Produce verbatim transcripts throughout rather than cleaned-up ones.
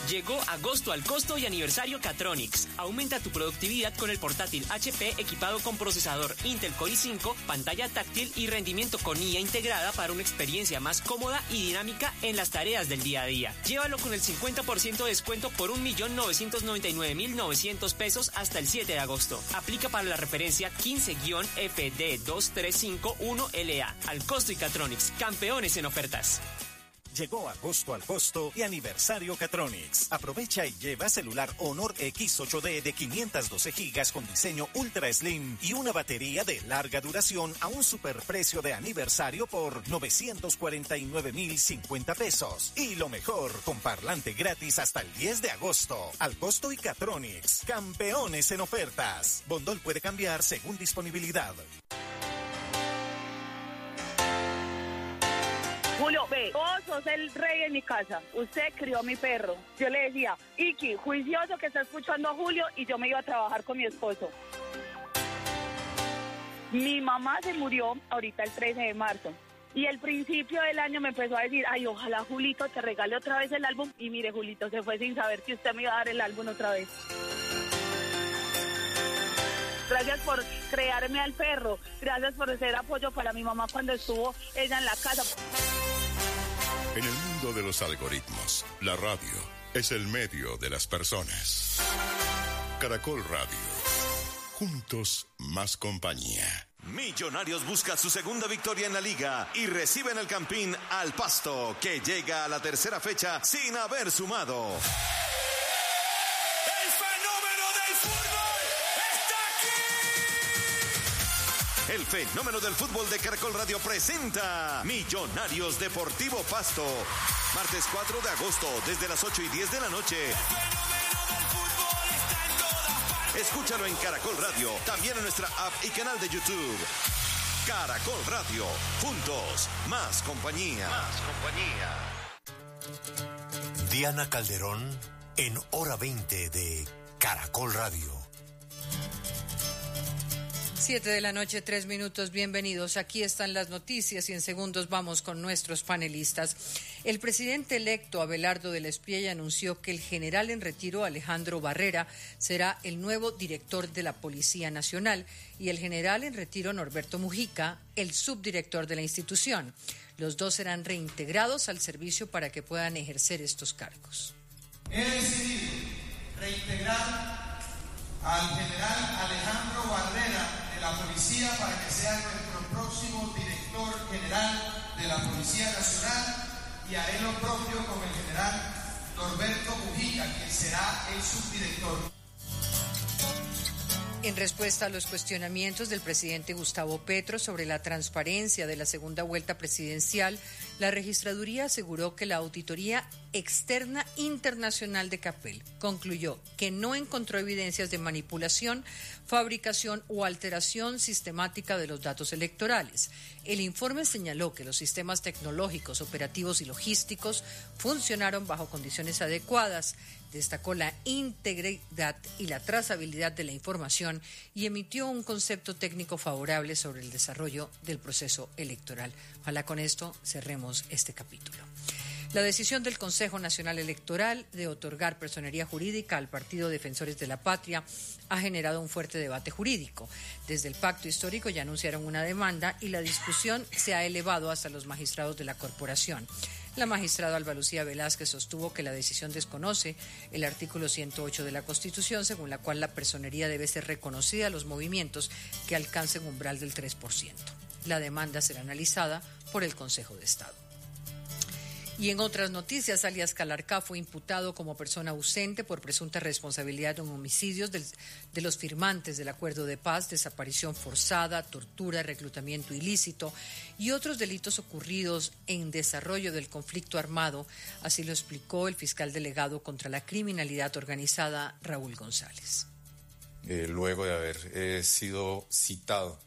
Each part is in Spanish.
Llegó agosto al costo y aniversario Catronics. Aumenta tu productividad con el portátil H P equipado con procesador Intel Core i cinco, pantalla táctil y rendimiento con I A integrada para una experiencia más cómoda y dinámica en las tareas del día a día. Llévalo con el cincuenta por ciento de descuento por un millón novecientos noventa y nueve mil novecientos pesos hasta el siete de agosto. Aplica para la referencia quince F D dos tres cinco uno L A. Al costo y Catronics, campeones en ofertas. Llegó agosto al costo y aniversario Catronics. Aprovecha y lleva celular Honor X ocho D de quinientos doce gigas con diseño Ultra Slim y una batería de larga duración a un superprecio de aniversario por novecientos cuarenta y nueve mil cincuenta pesos. Y lo mejor, con parlante gratis hasta el diez de agosto. Al costo y Catronics, campeones en ofertas. Bondol puede cambiar según disponibilidad. Julio, ve, vos sos el rey en mi casa. Usted crió a mi perro. Yo le decía, Iki, juicioso que está escuchando a Julio, y yo me iba a trabajar con mi esposo. Mi mamá se murió ahorita el trece de marzo. Y el principio del año me empezó a decir, ay, ojalá Julito te regale otra vez el álbum. Y mire, Julito se fue sin saber que usted me iba a dar el álbum otra vez. Gracias por crearme al perro. Gracias por ser apoyo para mi mamá cuando estuvo ella en la casa. En el mundo de los algoritmos, la radio es el medio de las personas. Caracol Radio. Juntos, más compañía. Millonarios busca su segunda victoria en la liga y recibe en el Campín al Pasto, que llega a la tercera fecha sin haber sumado. ¡El fenómeno del fútbol está aquí! El fenómeno del fútbol de Caracol Radio presenta Millonarios Deportivo Pasto. Martes cuatro de agosto, desde las ocho y diez de la noche. El fenómeno del fútbol está en todas partes. Escúchalo en Caracol Radio, también en nuestra app y canal de YouTube. Caracol Radio, juntos, más compañía. Más compañía. Diana Calderón, en Hora veinte de Caracol Radio. Siete de la noche, tres minutos, bienvenidos. Aquí están las noticias y en segundos vamos con nuestros panelistas. El presidente electo Abelardo del Espriella anunció que el general en retiro Alejandro Barrera será el nuevo director de la Policía Nacional y el general en retiro Norberto Mujica el subdirector de la institución. Los dos serán reintegrados al servicio para que puedan ejercer estos cargos. He decidido reintegrar al general Alejandro Barrera de la Policía para que sea nuestro próximo director general de la Policía Nacional, y haré lo propio con el general Norberto Mujica, quien será el subdirector. En respuesta a los cuestionamientos del presidente Gustavo Petro sobre la transparencia de la segunda vuelta presidencial, la registraduría aseguró que la Auditoría Externa Internacional de CAPEL concluyó que no encontró evidencias de manipulación, fabricación o alteración sistemática de los datos electorales. El informe señaló que los sistemas tecnológicos, operativos y logísticos funcionaron bajo condiciones adecuadas. Destacó la integridad y la trazabilidad de la información y emitió un concepto técnico favorable sobre el desarrollo del proceso electoral. Ojalá con esto cerremos este capítulo. La decisión del Consejo Nacional Electoral de otorgar personería jurídica al Partido Defensores de la Patria ha generado un fuerte debate jurídico. Desde el Pacto Histórico ya anunciaron una demanda y la discusión se ha elevado hasta los magistrados de la corporación. La magistrada Alba Lucía Velázquez sostuvo que la decisión desconoce el artículo ciento ocho de la Constitución, según la cual la personería debe ser reconocida a los movimientos que alcancen umbral del tres por ciento. La demanda será analizada por el Consejo de Estado. Y en otras noticias, alias Calarcá fue imputado como persona ausente por presunta responsabilidad en homicidios del, de los firmantes del acuerdo de paz, desaparición forzada, tortura, reclutamiento ilícito y otros delitos ocurridos en desarrollo del conflicto armado. Así lo explicó el fiscal delegado contra la criminalidad organizada, Raúl González. Eh, luego de haber eh, sido citado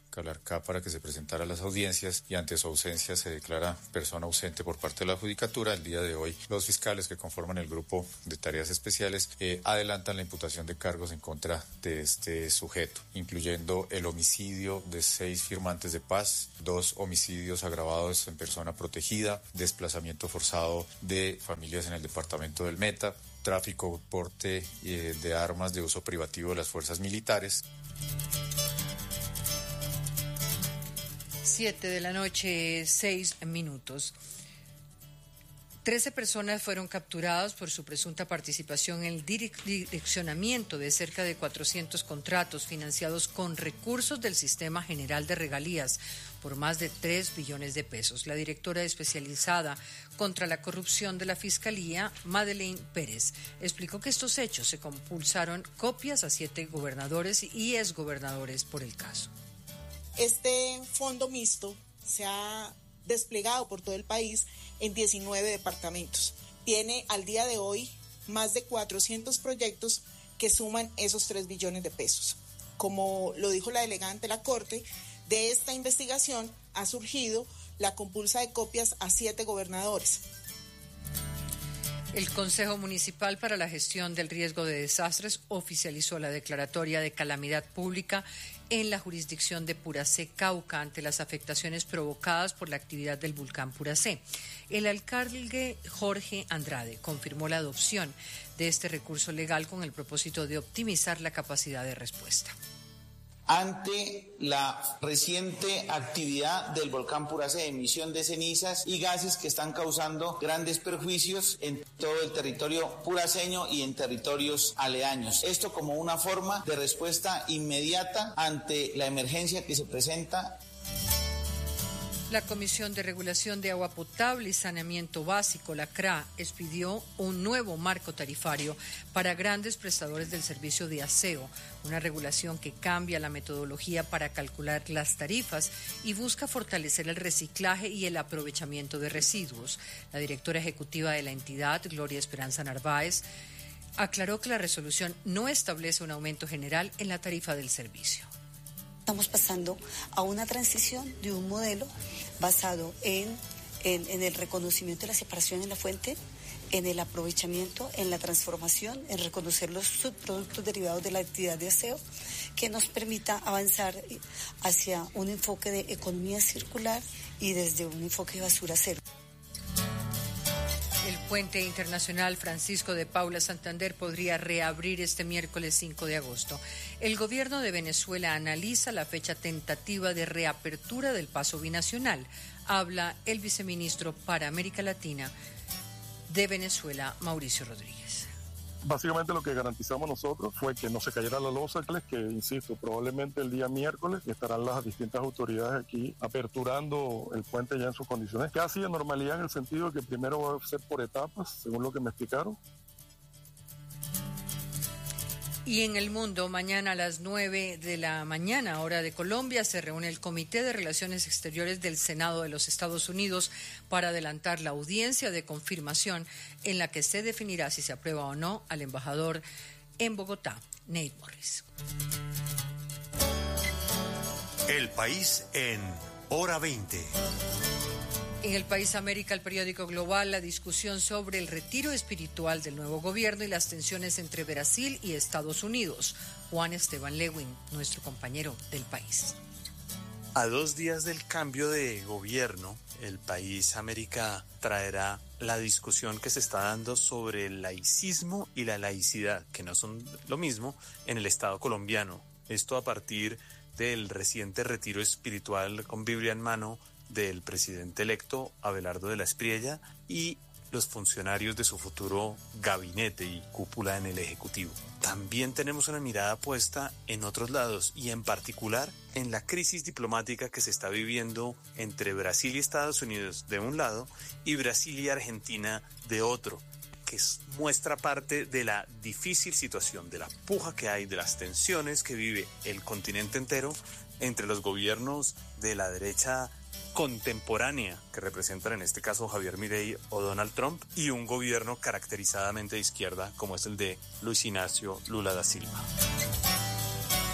Calarcá para que se presentara a las audiencias y ante su ausencia se declara persona ausente por parte de la Judicatura. El día de hoy los fiscales que conforman el grupo de tareas especiales eh, adelantan la imputación de cargos en contra de este sujeto, incluyendo el homicidio de seis firmantes de paz, dos homicidios agravados en persona protegida, desplazamiento forzado de familias en el departamento del Meta, tráfico, porte eh, de armas de uso privativo de las fuerzas militares. Siete de la noche, seis minutos. Trece personas fueron capturadas por su presunta participación en el direccionamiento de cerca de cuatrocientos contratos financiados con recursos del Sistema General de Regalías por más de tres billones de pesos. La directora especializada contra la corrupción de la Fiscalía, Madeleine Pérez, explicó que estos hechos se compulsaron copias a siete gobernadores y exgobernadores por el caso. Este fondo mixto se ha desplegado por todo el país en diecinueve departamentos. Tiene al día de hoy más de cuatrocientos proyectos que suman esos tres billones de pesos. Como lo dijo la delegada ante la Corte, de esta investigación ha surgido la compulsa de copias a siete gobernadores. El Consejo Municipal para la Gestión del Riesgo de Desastres oficializó la declaratoria de calamidad pública en la jurisdicción de Puracé, Cauca, ante las afectaciones provocadas por la actividad del volcán Puracé. El alcalde Jorge Andrade confirmó la adopción de este recurso legal con el propósito de optimizar la capacidad de respuesta. Ante la reciente actividad del volcán Puracé de emisión de cenizas y gases que están causando grandes perjuicios en todo el territorio puraceño y en territorios aledaños. Esto como una forma de respuesta inmediata ante la emergencia que se presenta. La Comisión de Regulación de Agua Potable y Saneamiento Básico, la C R A, expidió un nuevo marco tarifario para grandes prestadores del servicio de aseo, una regulación que cambia la metodología para calcular las tarifas y busca fortalecer el reciclaje y el aprovechamiento de residuos. La directora ejecutiva de la entidad, Gloria Esperanza Narváez, aclaró que la resolución no establece un aumento general en la tarifa del servicio. Estamos pasando a una transición de un modelo basado en, en, en el reconocimiento de la separación en la fuente, en el aprovechamiento, en la transformación, en reconocer los subproductos derivados de la actividad de aseo, que nos permita avanzar hacia un enfoque de economía circular y desde un enfoque de basura cero. El puente internacional Francisco de Paula Santander podría reabrir este miércoles cinco de agosto. El gobierno de Venezuela analiza la fecha tentativa de reapertura del paso binacional. Habla el viceministro para América Latina de Venezuela, Mauricio Rodríguez. Básicamente lo que garantizamos nosotros fue que no se cayera la losa, que, insisto, probablemente el día miércoles estarán las distintas autoridades aquí aperturando el puente ya en sus condiciones, casi de normalidad en el sentido de que primero va a ser por etapas, según lo que me explicaron. Y en el mundo, mañana a las nueve de la mañana, hora de Colombia, se reúne el Comité de Relaciones Exteriores del Senado de los Estados Unidos para adelantar la audiencia de confirmación en la que se definirá si se aprueba o no al embajador en Bogotá, Nate Morris. El país en hora veinte. En el País América, el periódico Global, la discusión sobre el retiro espiritual del nuevo gobierno y las tensiones entre Brasil y Estados Unidos. Juan Esteban Lewin, nuestro compañero del País. A dos días del cambio de gobierno, el País América traerá la discusión que se está dando sobre el laicismo y la laicidad, que no son lo mismo, en el Estado colombiano. Esto a partir del reciente retiro espiritual con Biblia en mano del presidente electo Abelardo de la Espriella y los funcionarios de su futuro gabinete y cúpula en el Ejecutivo. También tenemos una mirada puesta en otros lados y en particular en la crisis diplomática que se está viviendo entre Brasil y Estados Unidos de un lado y Brasil y Argentina de otro, que muestra parte de la difícil situación, de la puja que hay, de las tensiones que vive el continente entero entre los gobiernos de la derecha contemporánea, que representan en este caso Javier Milei o Donald Trump, y un gobierno caracterizadamente de izquierda como es el de Luis Ignacio Lula da Silva.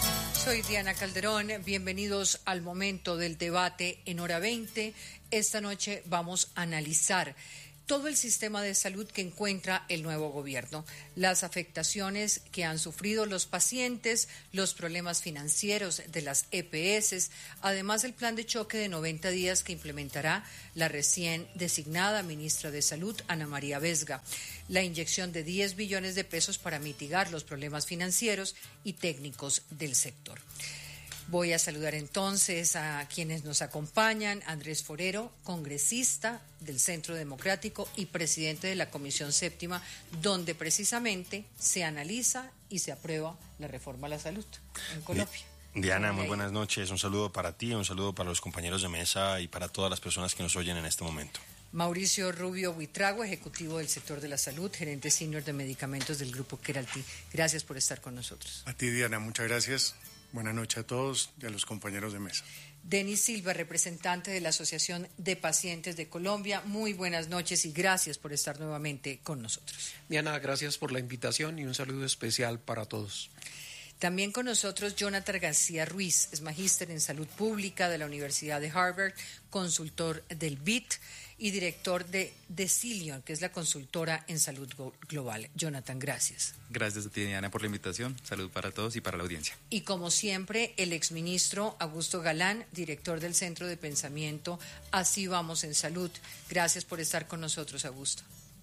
Soy Diana Calderón, bienvenidos al momento del debate en hora veinte. Esta noche vamos a analizar todo el sistema de salud que encuentra el nuevo gobierno, las afectaciones que han sufrido los pacientes, los problemas financieros de las E P S, además el plan de choque de noventa días que implementará la recién designada ministra de Salud, Ana María Vesga, la inyección de diez billones de pesos para mitigar los problemas financieros y técnicos del sector. Voy a saludar entonces a quienes nos acompañan. Andrés Forero, congresista del Centro Democrático y presidente de la Comisión Séptima, donde precisamente se analiza y se aprueba la reforma a la salud en Colombia. Diana, muy buenas noches. Un saludo para ti, un saludo para los compañeros de mesa y para todas las personas que nos oyen en este momento. Mauricio Rubio Buitrago, ejecutivo del sector de la salud, gerente senior de medicamentos del Grupo Keralty. Gracias por estar con nosotros. A ti, Diana, muchas gracias. Buenas noches a todos y a los compañeros de mesa. Denis Silva, representante de la Asociación de Pacientes de Colombia. Muy buenas noches y gracias por estar nuevamente con nosotros. Diana, gracias por la invitación y un saludo especial para todos. También con nosotros Jonathan García Ruiz, es magíster en salud pública de la Universidad de Harvard, consultor del B I T y director de Decilion, que es la consultora en salud global. Jonathan, gracias. Gracias a ti, Diana, por la invitación. Salud para todos y para la audiencia. Y como siempre, el exministro Augusto Galán, director del Centro de Pensamiento Así Vamos en Salud. Gracias por estar con nosotros, Augusto.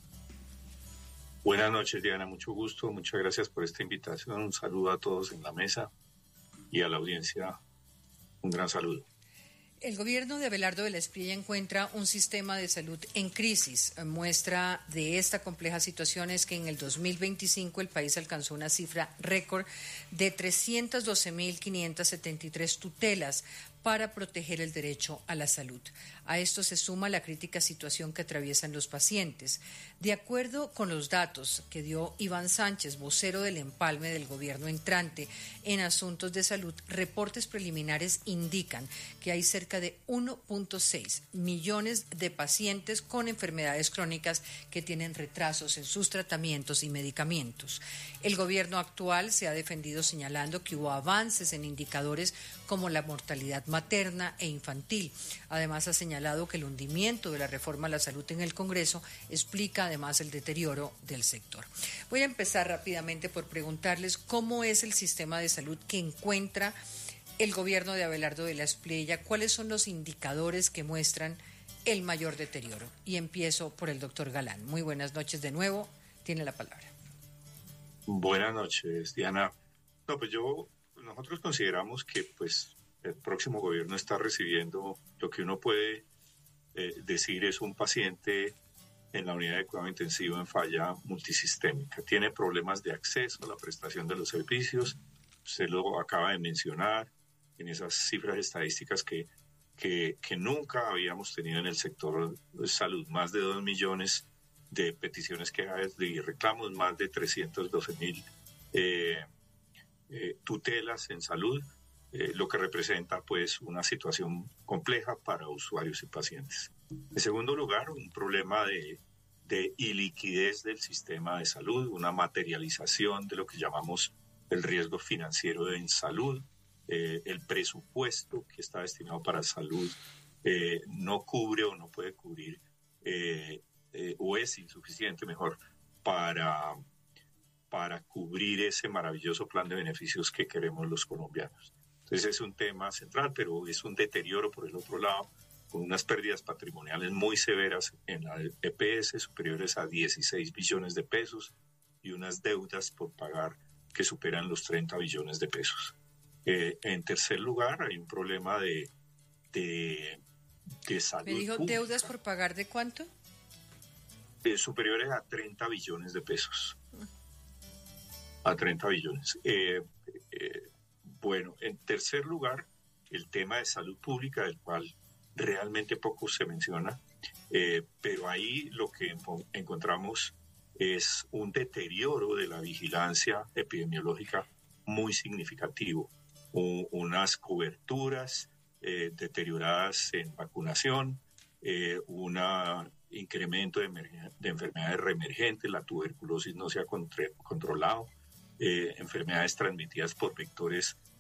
Buenas noches, Diana, mucho gusto, muchas gracias por esta invitación, un saludo a todos en la mesa y a la audiencia, un gran saludo. El gobierno de Abelardo de la Espriella encuentra un sistema de salud en crisis. Muestra de esta compleja situación es que en el dos mil veinticinco el país alcanzó una cifra récord de trescientas doce mil quinientas setenta y tres tutelas para proteger el derecho a la salud. A esto se suma la crítica situación que atraviesan los pacientes. De acuerdo con los datos que dio Iván Sánchez, vocero del empalme del gobierno entrante en asuntos de salud, reportes preliminares indican que hay cerca de uno punto seis millones de pacientes con enfermedades crónicas que tienen retrasos en sus tratamientos y medicamentos. El gobierno actual se ha defendido señalando que hubo avances en indicadores como la mortalidad materna e infantil. Además, ha señalado que el hundimiento de la reforma a la salud en el Congreso explica además el deterioro del sector. Voy a empezar rápidamente por preguntarles cómo es el sistema de salud que encuentra el gobierno de Abelardo de la Espriella, cuáles son los indicadores que muestran el mayor deterioro. Y empiezo por el doctor Galán. Muy buenas noches de nuevo, tiene la palabra. Buenas noches, Diana. No, pues yo, nosotros consideramos que pues el próximo gobierno está recibiendo lo que uno puede eh, decir es un paciente en la unidad de cuidado intensivo en falla multisistémica. Tiene problemas de acceso a la prestación de los servicios. Usted lo acaba de mencionar en esas cifras estadísticas que, que, que nunca habíamos tenido en el sector de salud. Más de dos millones de peticiones, quejas y reclamos, más de trescientos doce mil eh, eh, tutelas en salud. Eh, lo que representa pues una situación compleja para usuarios y pacientes. En segundo lugar, un problema de, de iliquidez del sistema de salud, una materialización de lo que llamamos el riesgo financiero en salud. Eh, el presupuesto que está destinado para salud eh, no cubre o no puede cubrir eh, eh, o es insuficiente, mejor, para, para cubrir ese maravilloso plan de beneficios que queremos los colombianos. Entonces es un tema central, pero es un deterioro por el otro lado, con unas pérdidas patrimoniales muy severas en la E P S, superiores a dieciséis billones de pesos, y unas deudas por pagar que superan los treinta billones de pesos. Eh, en tercer lugar, hay un problema de, de, de salud. ¿Me dijo pública. Deudas por pagar de cuánto? Eh, superiores a treinta billones de pesos. A treinta billones. Eh, eh, Bueno, en tercer lugar, el tema de salud pública, del cual realmente poco se menciona, eh, pero ahí lo que encontramos es un deterioro de la vigilancia epidemiológica muy significativo, o, unas coberturas eh, deterioradas en vacunación, eh, un incremento de, de enfermedades reemergentes, la tuberculosis no se ha contra, controlado, eh, enfermedades transmitidas por vectores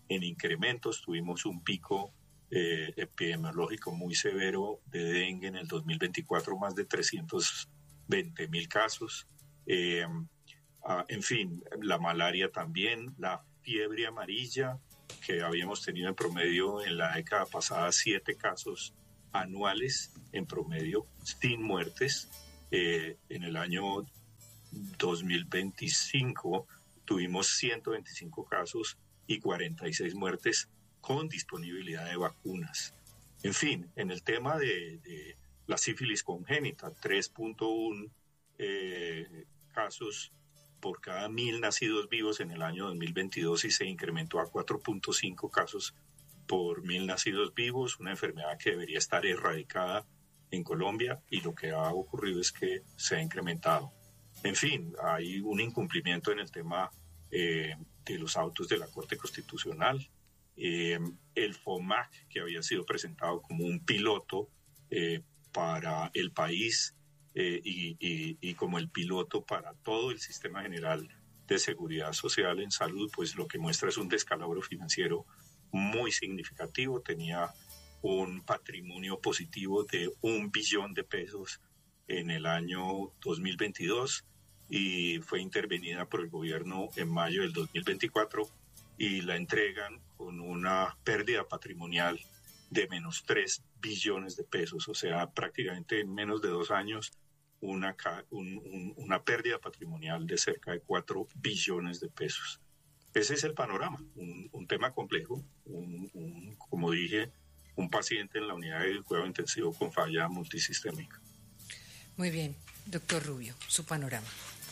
en incrementos. Tuvimos un pico eh, epidemiológico muy severo de dengue en el dos mil veinticuatro, más de trescientos veinte mil casos. Eh, ah, en fin, la malaria también, la fiebre amarilla, que habíamos tenido en promedio en la década pasada siete casos anuales en promedio, sin muertes. Eh, en el año dos mil veinticinco tuvimos ciento veinticinco casos y cuarenta y seis muertes con disponibilidad de vacunas. En fin, en el tema de, de la sífilis congénita, tres punto uno eh, casos por cada mil nacidos vivos en el año dos mil veintidós y se incrementó a cuatro punto cinco casos por mil nacidos vivos, una enfermedad que debería estar erradicada en Colombia, y lo que ha ocurrido es que se ha incrementado. En fin, hay un incumplimiento en el tema eh, de los autos de la Corte Constitucional. Eh, el FOMAC, que había sido presentado como un piloto eh, para el país eh, y, y, y como el piloto para todo el sistema general de seguridad social en salud, pues lo que muestra es un descalabro financiero muy significativo. Tenía un patrimonio positivo de un billón de pesos en el año dos mil veintidós y fue intervenida por el gobierno en mayo del dos mil veinticuatro y la entregan con una pérdida patrimonial de menos tres billones de pesos, o sea, prácticamente en menos de dos años una, un, un, una pérdida patrimonial de cerca de cuatro billones de pesos. Ese es el panorama, un, un tema complejo, un, un, como dije, un paciente en la unidad de cuidado intensivo con falla multisistémica. Muy bien, doctor Rubio, su panorama.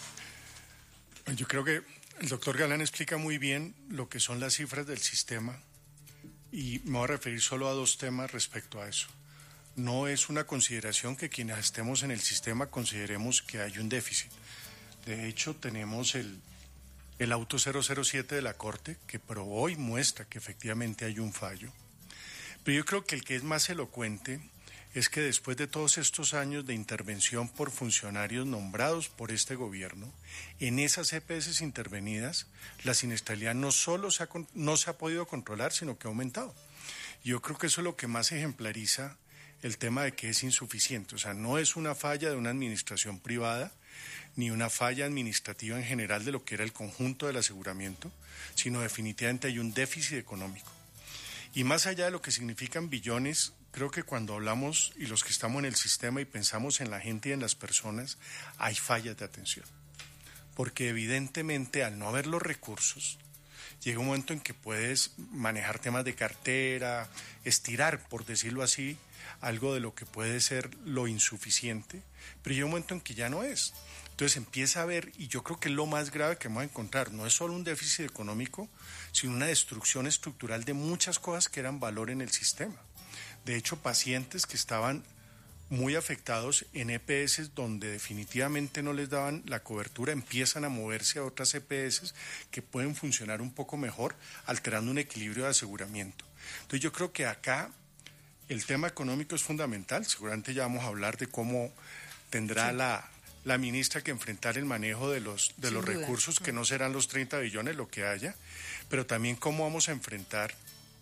Yo creo que el doctor Galán explica muy bien lo que son las cifras del sistema y me voy a referir solo a dos temas respecto a eso. No es una consideración que quienes estemos en el sistema consideremos que hay un déficit. De hecho, tenemos el, el auto cero cero siete de la Corte que probó y muestra que efectivamente hay un fallo. Pero yo creo que el que es más elocuente es que después de todos estos años de intervención por funcionarios nombrados por este gobierno, en esas E P S intervenidas, la siniestralidad no solo se ha, no se ha podido controlar, sino que ha aumentado. Yo creo que eso es lo que más ejemplariza el tema de que es insuficiente. O sea, no es una falla de una administración privada, ni una falla administrativa en general de lo que era el conjunto del aseguramiento, sino definitivamente hay un déficit económico. Y más allá de lo que significan billones, creo que cuando hablamos y los que estamos en el sistema y pensamos en la gente y en las personas, hay fallas de atención. Porque evidentemente al no haber los recursos, llega un momento en que puedes manejar temas de cartera, estirar, por decirlo así, algo de lo que puede ser lo insuficiente, pero llega un momento en que ya no es. Entonces empieza a haber, y yo creo que lo más grave que vamos a encontrar no es solo un déficit económico, sino una destrucción estructural de muchas cosas que eran valor en el sistema. De hecho, pacientes que estaban muy afectados en E P S donde definitivamente no les daban la cobertura, empiezan a moverse a otras E P S que pueden funcionar un poco mejor, alterando un equilibrio de aseguramiento. Entonces yo creo que acá el tema económico es fundamental. Seguramente ya vamos a hablar de cómo tendrá sí. la... la ministra que enfrentar el manejo de los, de los recursos, que no serán los treinta billones lo que haya, pero también cómo vamos a enfrentar,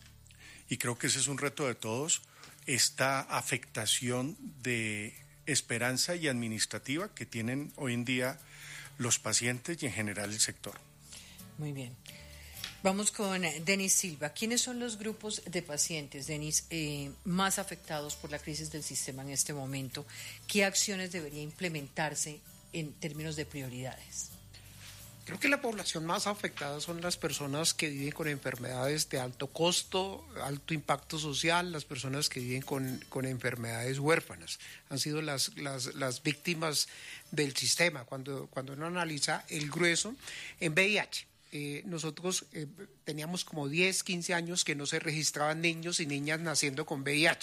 y creo que ese es un reto de todos, esta afectación de esperanza y administrativa que tienen hoy en día los pacientes y en general el sector. Muy bien. Vamos con Denis Silva. ¿Quiénes son los grupos de pacientes, Denis, eh, más afectados por la crisis del sistema en este momento? ¿Qué acciones debería implementarse en términos de prioridades? Creo que la población más afectada son las personas que viven con enfermedades de alto costo, alto impacto social, las personas que viven con, con enfermedades huérfanas. Han sido las, las, las víctimas del sistema. Cuando, cuando uno analiza el grueso en V I H, Eh, nosotros eh, teníamos como diez, quince años que no se registraban niños y niñas naciendo con V I H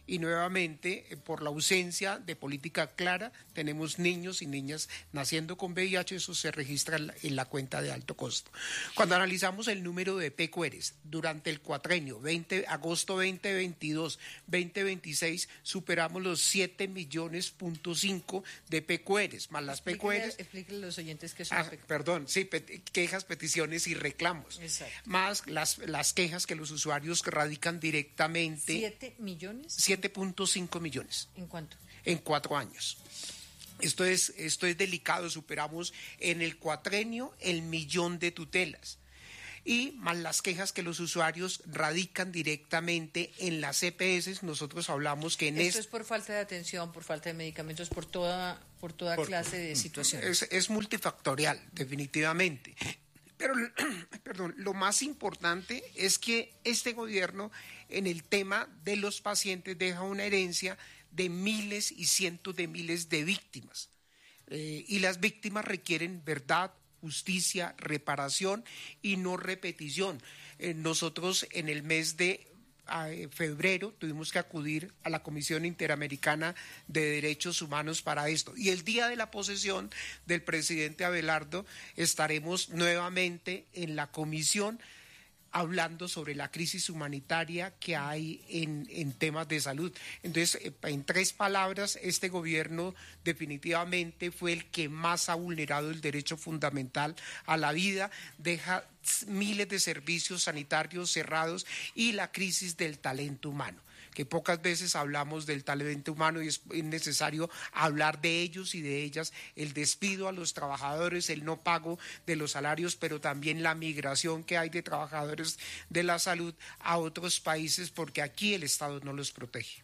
y nuevamente eh, por la ausencia de política clara tenemos niños y niñas naciendo con V I H, eso se registra en la, en la cuenta de alto costo. Cuando analizamos el número de P Q Rs durante el cuatrenio veinte, agosto veinte veintidós veinte veintiséis superamos los siete millones punto cinco de P Q Rs, más las P Q Rs. Explíquenle a los oyentes que son ah, Perdón, sí, pe quejas, peticiones y reclamos. Exacto. Más las, las quejas que los usuarios radican directamente. ¿Siete millones? siete punto cinco millones. ¿En cuánto? En cuatro años. Esto es, esto es delicado, superamos en el cuatrenio el millón de tutelas. Y más las quejas que los usuarios radican directamente en las E P S, nosotros hablamos que en esto es, es por falta de atención, por falta de medicamentos, por toda, por toda por, clase de situaciones. Es, es multifactorial, definitivamente. Pero, perdón, lo más importante es que este gobierno en el tema de los pacientes deja una herencia de miles y cientos de miles de víctimas. Eh, y las víctimas requieren verdad, justicia, reparación y no repetición. Eh, nosotros en el mes de eh, febrero tuvimos que acudir a la Comisión Interamericana de Derechos Humanos para esto. Y el día de la posesión del presidente Abelardo estaremos nuevamente en la comisión hablando sobre la crisis humanitaria que hay en, en temas de salud. Entonces, en tres palabras, este gobierno definitivamente fue el que más ha vulnerado el derecho fundamental a la vida, deja miles de servicios sanitarios cerrados y la crisis del talento humano, que pocas veces hablamos del talento humano y es necesario hablar de ellos y de ellas, el despido a los trabajadores, el no pago de los salarios, pero también la migración que hay de trabajadores de la salud a otros países porque aquí el Estado no los protege.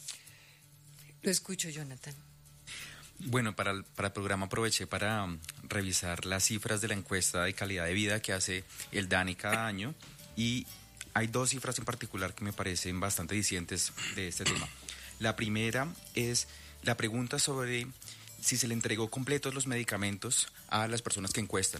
Lo escucho, Jonathan. Bueno, para el, para el programa aproveché para um, revisar las cifras de la encuesta de calidad de vida que hace el DANI cada año y hay dos cifras en particular que me parecen bastante dicientes de este tema. La primera es la pregunta sobre si se le entregó completos los medicamentos a las personas que encuestan.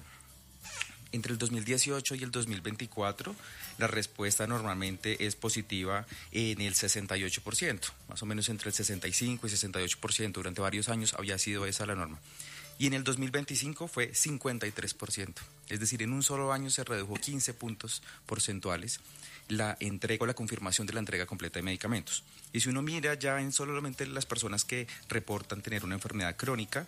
Entre el dos mil dieciocho y el dos mil veinticuatro, la respuesta normalmente es positiva en el sesenta y ocho por ciento, más o menos entre el sesenta y cinco y sesenta y ocho por ciento. Durante varios años había sido esa la norma. Y en el dos mil veinticinco fue cincuenta y tres por ciento. Es decir, en un solo año se redujo quince puntos porcentuales la entrega o la confirmación de la entrega completa de medicamentos. Y si uno mira ya en solamente las personas que reportan tener una enfermedad crónica,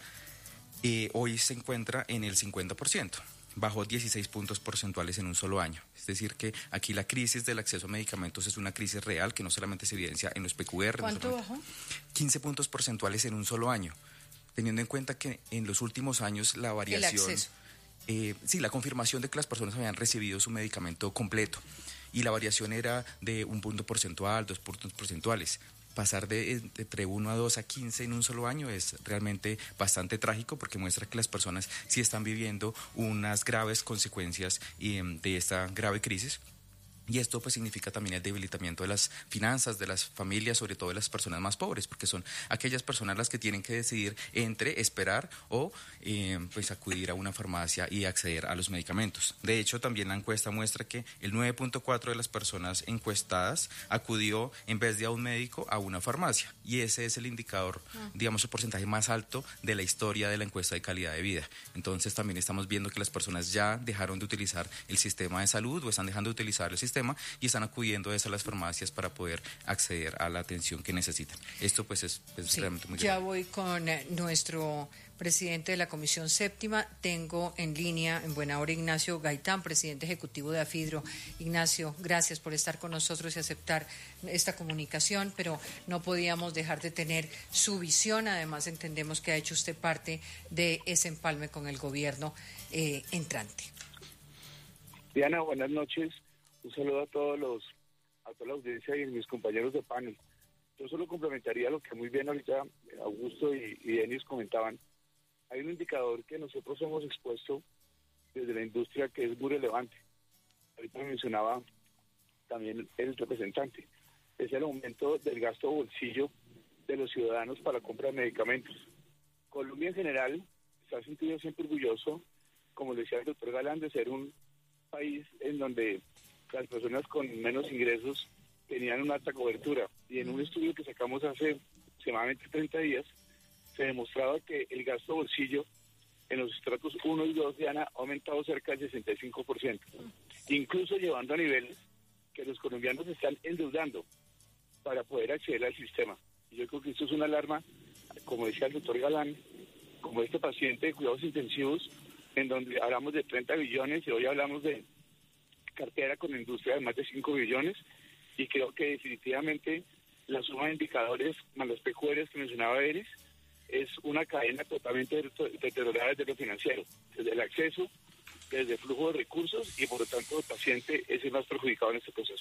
eh, hoy se encuentra en el cincuenta por ciento. Bajó dieciséis puntos porcentuales en un solo año. Es decir, que aquí la crisis del acceso a medicamentos es una crisis real que no solamente se evidencia en los P Q R. ¿Cuánto bajó? quince puntos porcentuales en un solo año. Teniendo en cuenta que en los últimos años la variación... El acceso. Eh, sí, la confirmación de que las personas habían recibido su medicamento completo. Y la variación era de un punto porcentual, dos puntos porcentuales. Pasar de, de entre uno a dos a quince en un solo año es realmente bastante trágico porque muestra que las personas sí están viviendo unas graves consecuencias eh, de esta grave crisis. Y esto pues significa también el debilitamiento de las finanzas, de las familias, sobre todo de las personas más pobres, porque son aquellas personas las que tienen que decidir entre esperar o eh, pues acudir a una farmacia y acceder a los medicamentos. De hecho, también la encuesta muestra que el nueve punto cuatro de las personas encuestadas acudió en vez de a un médico a una farmacia. Y ese es el indicador, digamos, el porcentaje más alto de la historia de la encuesta de calidad de vida. Entonces también estamos viendo que las personas ya dejaron de utilizar el sistema de salud o están dejando de utilizar el sistema y están acudiendo a las farmacias para poder acceder a la atención que necesitan. Esto pues es, es sí, realmente muy ya grave. voy con eh, nuestro presidente de la Comisión Séptima. Tengo en línea en buena hora Ignacio Gaitán, presidente ejecutivo de AFIDRO. Ignacio, gracias por estar con nosotros y aceptar esta comunicación, pero no podíamos dejar de tener su visión. Además, entendemos que ha hecho usted parte de ese empalme con el gobierno eh, entrante. Diana, buenas noches. Un saludo a todos los, a toda la audiencia y a mis compañeros de panel. Yo solo complementaría lo que muy bien ahorita Augusto y, y Denis comentaban. Hay un indicador que nosotros hemos expuesto desde la industria que es muy relevante. Ahorita me mencionaba también el representante. Es el aumento del gasto bolsillo de los ciudadanos para la compra de medicamentos. Colombia en general se ha sentido siempre orgulloso, como le decía el doctor Galán, de ser un país en donde las personas con menos ingresos tenían una alta cobertura. Y en un estudio que sacamos hace aproximadamente treinta días, se demostraba que el gasto bolsillo en los estratos uno y dos, Diana, ha aumentado cerca del sesenta y cinco por ciento, incluso llevando a niveles que los colombianos se están endeudando para poder acceder al sistema. Y yo creo que esto es una alarma, como decía el doctor Galán, como este paciente de cuidados intensivos, en donde hablamos de treinta billones y hoy hablamos de cartera con industria de más de cinco billones, y creo que definitivamente la suma de indicadores más los pecuarios que mencionaba Eris es una cadena totalmente deteriorada desde lo financiero, desde el acceso, desde el flujo de recursos, y por lo tanto el paciente es el más perjudicado en este proceso.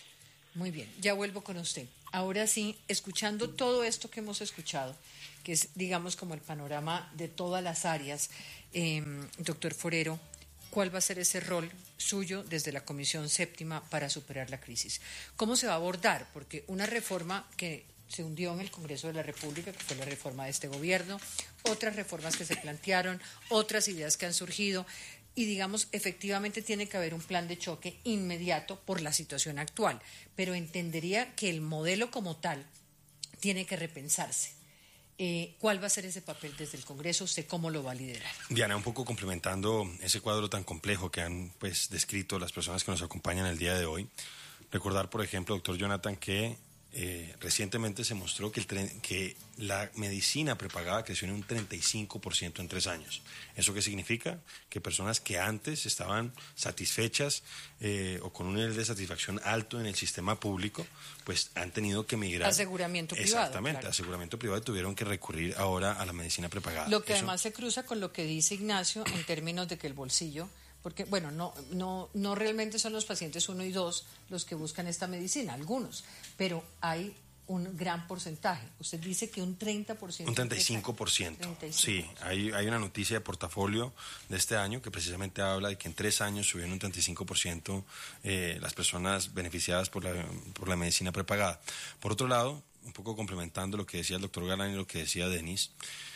Muy bien, ya vuelvo con usted. Ahora sí, escuchando todo esto que hemos escuchado, que es, digamos, como el panorama de todas las áreas, eh, doctor Forero, ¿cuál va a ser ese rol suyo desde la Comisión Séptima para superar la crisis? ¿Cómo se va a abordar? Porque una reforma que se hundió en el Congreso de la República, que fue la reforma de este gobierno, otras reformas que se plantearon, otras ideas que han surgido, y digamos, efectivamente tiene que haber un plan de choque inmediato por la situación actual, pero entendería que el modelo como tal tiene que repensarse. Eh, ¿Cuál va a ser ese papel desde el Congreso? ¿Usted cómo lo va a liderar? Diana, un poco complementando ese cuadro tan complejo que han pues descrito las personas que nos acompañan el día de hoy, recordar, por ejemplo, doctor Jonathan, que Eh, recientemente se mostró que, el tre- que la medicina prepagada creció en un treinta y cinco por ciento en tres años. ¿Eso qué significa? Que personas que antes estaban satisfechas eh, o con un nivel de satisfacción alto en el sistema público, pues han tenido que migrar. Aseguramiento privado. Exactamente, claro. Aseguramiento privado, y tuvieron que recurrir ahora a la medicina prepagada. Lo que Eso, además se cruza con lo que dice Ignacio en términos de que el bolsillo, porque bueno, no, no, no realmente son los pacientes uno y dos los que buscan esta medicina, algunos, pero hay un gran porcentaje. Usted dice que un treinta por ciento. Un treinta y cinco por ciento. treinta y cinco por ciento. Sí, hay, hay una noticia de portafolio de este año que precisamente habla de que en tres años subieron un treinta y cinco por ciento eh, las personas beneficiadas por la, por la medicina prepagada. Por otro lado, un poco complementando lo que decía el doctor Galán y lo que decía Denis,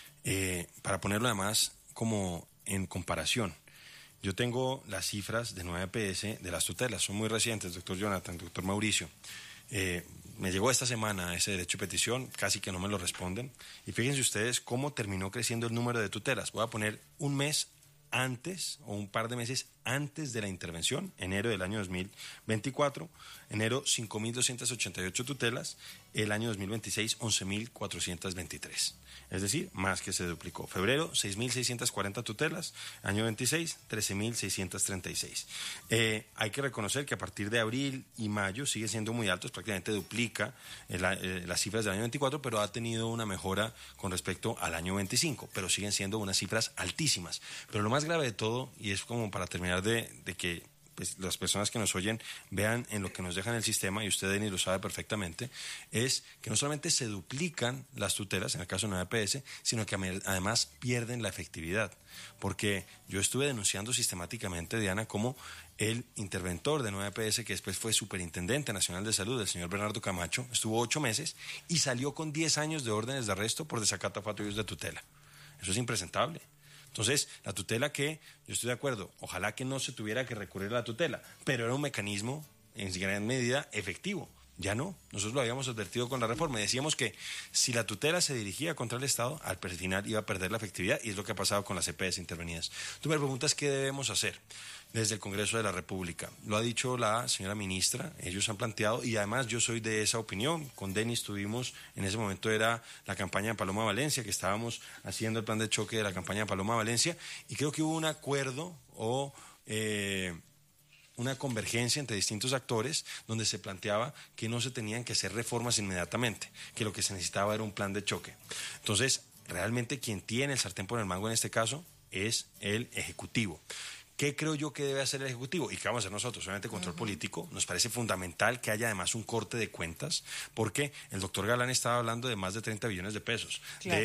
eh, para ponerlo además como en comparación, yo tengo las cifras de nueve P S de las tutelas, son muy recientes, doctor Jonathan, doctor Mauricio. Eh, me llegó esta semana ese derecho de petición, casi que no me lo responden. Y fíjense ustedes cómo terminó creciendo el número de tutelas. Voy a poner un mes antes o un par de meses antes de la intervención, enero del año dos mil veinticuatro, enero cinco mil doscientas ochenta y ocho tutelas, el año dos mil veintiséis once mil cuatrocientas veintitrés. Es decir, más que se duplicó. Febrero, seis mil seiscientas cuarenta tutelas, año veintiséis, trece mil seiscientas treinta y seis. Eh, hay que reconocer que a partir de abril y mayo sigue siendo muy alto, prácticamente duplica eh, la, eh, las cifras del año veinticuatro, pero ha tenido una mejora con respecto al año veinticinco, pero siguen siendo unas cifras altísimas. Pero lo más grave de todo, y es como para terminar de, de que pues las personas que nos oyen vean en lo que nos dejan el sistema, y usted, Denis, lo sabe perfectamente, es que no solamente se duplican las tutelas, en el caso de nueve P S, sino que además pierden la efectividad. Porque yo estuve denunciando sistemáticamente, Diana, como el interventor de nueve P S, que después fue superintendente nacional de salud, el señor Bernardo Camacho, estuvo ocho meses y salió con diez años de órdenes de arresto por desacato a fallos de tutela. Eso es impresentable. Entonces, la tutela, que yo estoy de acuerdo, ojalá que no se tuviera que recurrir a la tutela, pero era un mecanismo en gran medida efectivo. Ya no, nosotros lo habíamos advertido con la reforma y decíamos que si la tutela se dirigía contra el Estado, al final iba a perder la efectividad, y es lo que ha pasado con las E P S intervenidas. Tú me preguntas qué debemos hacer desde el Congreso de la República. Lo ha dicho la señora ministra, ellos han planteado, y además yo soy de esa opinión. Con Denis tuvimos, en ese momento era la campaña de Paloma Valencia, que estábamos haciendo el plan de choque de la campaña de Paloma Valencia, y creo que hubo un acuerdo o eh, una convergencia entre distintos actores donde se planteaba que no se tenían que hacer reformas inmediatamente, que lo que se necesitaba era un plan de choque. Entonces, realmente quien tiene el sartén por el mango en este caso es el Ejecutivo. ¿Qué creo yo que debe hacer el Ejecutivo? ¿Y qué vamos a hacer nosotros? Obviamente control uh-huh. político. Nos parece fundamental que haya además un corte de cuentas, porque el doctor Galán estaba hablando de más de treinta billones de pesos, claro, de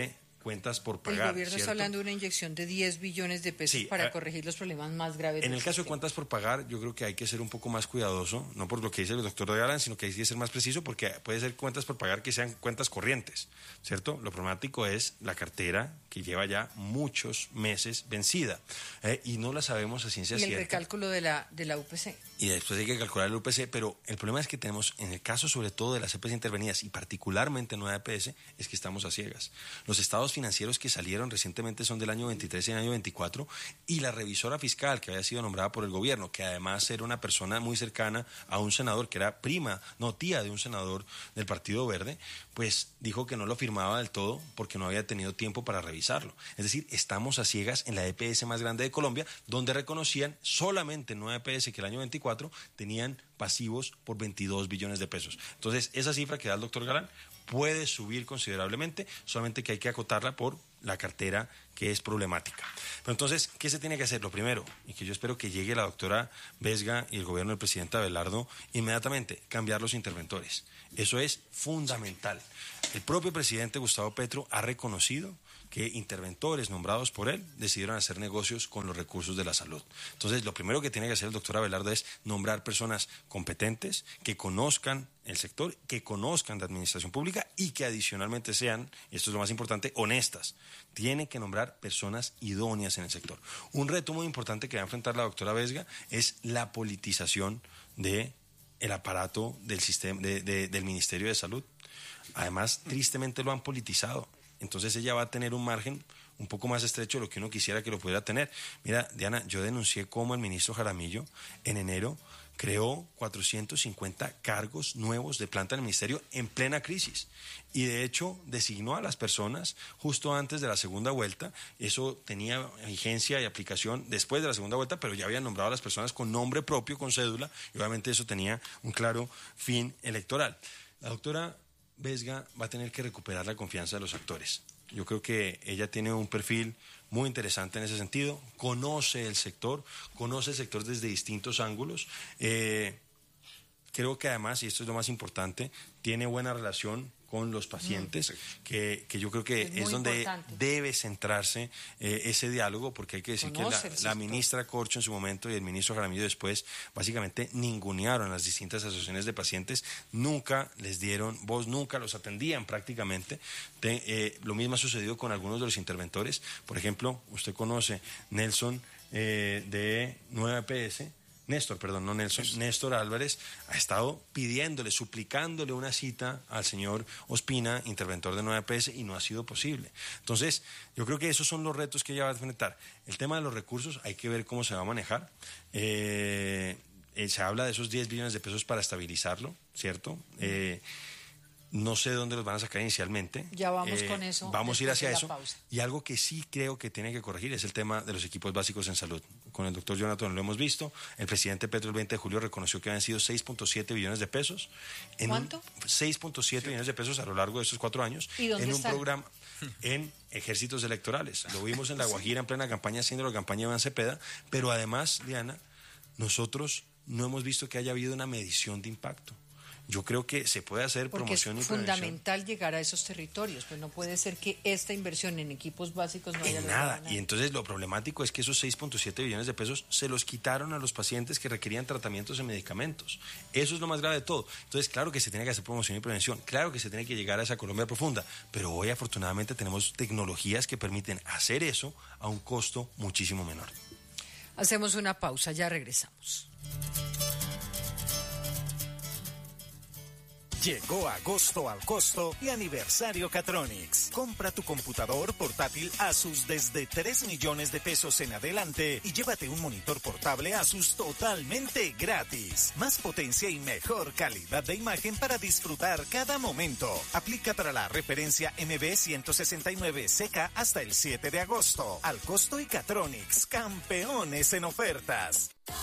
cuentas por pagar. El gobierno ¿cierto? está hablando de una inyección de diez billones de pesos sí, para a, corregir los problemas más graves. En el caso de cuentas por pagar, yo creo que hay que ser un poco más cuidadoso, no por lo que dice el doctor Galán, sino que hay que ser más preciso, porque puede ser cuentas por pagar que sean cuentas corrientes, ¿cierto? Lo problemático es la cartera que lleva ya muchos meses vencida eh, y no la sabemos a ciencia cierta. Y el cierta. recálculo de la, de la U P C. Y después hay que calcular el U P C, pero el problema es que tenemos, en el caso sobre todo de las E P S intervenidas y particularmente nueva E P S, es que estamos a ciegas. Los estados financieros que salieron recientemente son del año veintitrés y del año veinticuatro, y la revisora fiscal que había sido nombrada por el gobierno, que además era una persona muy cercana a un senador, que era prima, no tía de un senador del Partido Verde, pues dijo que no lo firmaba del todo porque no había tenido tiempo para revisarlo. Es decir, estamos a ciegas en la E P S más grande de Colombia, donde reconocían solamente en nueva E P S que el año veinticuatro tenían pasivos por veintidós billones de pesos. Entonces, esa cifra que da el doctor Galán puede subir considerablemente, solamente que hay que acotarla por la cartera que es problemática. Pero entonces, ¿qué se tiene que hacer? Lo primero, y que yo espero que llegue la doctora Vesga y el gobierno del presidente Abelardo inmediatamente, cambiar los interventores. Eso es fundamental. El propio presidente Gustavo Petro ha reconocido que interventores nombrados por él decidieron hacer negocios con los recursos de la salud. Entonces, lo primero que tiene que hacer el doctor Abelardo es nombrar personas competentes, que conozcan el sector, que conozcan de administración pública y que adicionalmente sean, y esto es lo más importante, honestas. Tiene que nombrar personas idóneas en el sector. Un reto muy importante que va a enfrentar la doctora Vesga es la politización del aparato del, sistema, de, de, del Ministerio de Salud. Además, tristemente lo han politizado. Entonces ella va a tener un margen un poco más estrecho de lo que uno quisiera que lo pudiera tener. Mira, Diana, yo denuncié cómo el ministro Jaramillo en enero creó cuatrocientos cincuenta cargos nuevos de planta del ministerio en plena crisis. Y de hecho designó a las personas justo antes de la segunda vuelta. Eso tenía vigencia y aplicación después de la segunda vuelta, pero ya habían nombrado a las personas con nombre propio, con cédula, y obviamente eso tenía un claro fin electoral. La doctora Vesga va a tener que recuperar la confianza de los actores. Yo creo que ella tiene un perfil muy interesante en ese sentido, conoce el sector, conoce el sector desde distintos ángulos. Eh, creo que además, y esto es lo más importante, tiene buena relación con los pacientes, mm. que, que yo creo que es, es donde importante. Debe centrarse eh, ese diálogo, porque hay que decir Conoce que la, la ministra Corcho en su momento y el ministro Jaramillo después básicamente ningunearon las distintas asociaciones de pacientes, nunca les dieron voz, nunca los atendían prácticamente. De, eh, lo mismo ha sucedido con algunos de los interventores. Por ejemplo, usted conoce Nelson eh, de nueva E P S, Néstor, perdón, no Nelson, sí. Néstor Álvarez ha estado pidiéndole, suplicándole una cita al señor Ospina, interventor de nueva E P S, y no ha sido posible. Entonces, yo creo que esos son los retos que ella va a enfrentar. El tema de los recursos, hay que ver cómo se va a manejar. Eh, eh, se habla de esos diez billones de pesos para estabilizarlo, ¿cierto? Eh, No sé dónde los van a sacar inicialmente. Ya vamos eh, con eso. Vamos a ir hacia eso. Pausa. Y algo que sí creo que tiene que corregir es el tema de los equipos básicos en salud. Con el doctor Jonathan lo hemos visto. El presidente Petro el veinte de julio reconoció que habían sido seis punto siete billones de pesos. En ¿Cuánto? seis punto siete sí. billones de pesos a lo largo de estos cuatro años. ¿Y dónde en un están? programa en ejércitos electorales. Lo vimos en La Guajira en plena campaña, haciendo la campaña de Iván Cepeda. Pero además, Diana, nosotros no hemos visto que haya habido una medición de impacto. Yo creo que se puede hacer Porque promoción y prevención. Porque es fundamental llegar a esos territorios, pues no puede ser que esta inversión en equipos básicos no haya en nada. nada. Y entonces lo problemático es que esos seis punto siete billones de pesos se los quitaron a los pacientes que requerían tratamientos en medicamentos. Eso es lo más grave de todo. Entonces, claro que se tiene que hacer promoción y prevención, claro que se tiene que llegar a esa Colombia profunda, pero hoy afortunadamente tenemos tecnologías que permiten hacer eso a un costo muchísimo menor. Hacemos una pausa, ya regresamos. Llegó agosto al costo y aniversario Catronics. Compra tu computador portátil Asus desde tres millones de pesos en adelante y llévate un monitor portable Asus totalmente gratis. Más potencia y mejor calidad de imagen para disfrutar cada momento. Aplica para la referencia M B ciento sesenta y nueve C K hasta el siete de agosto. Al costo y Catronics, campeones en ofertas.